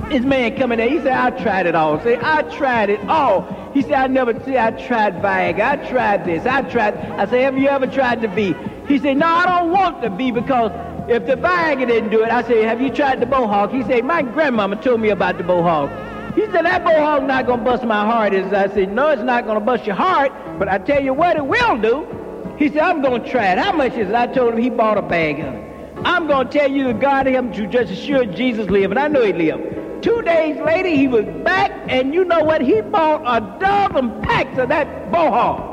This man come in there, he said, I tried it all. Say, I tried it all. He said, I tried Viagra, I tried this, I said, have you ever tried the V? He said, no, I don't want the V because if the Viagra didn't do it, I said, have you tried the Bohawk? He said, my grandmama told me about the Bohawk. He said, that Bohawk not going to bust my heart. I said, no, it's not going to bust your heart, but I tell you what it will do. He said, I'm going to try it. How much is it? I told him he bought a bag of it. I'm going to tell you that God him to just assure Jesus lived, and I know he lived. 2 days later, he was back, and you know what? He bought a dozen packs of that Bohawk.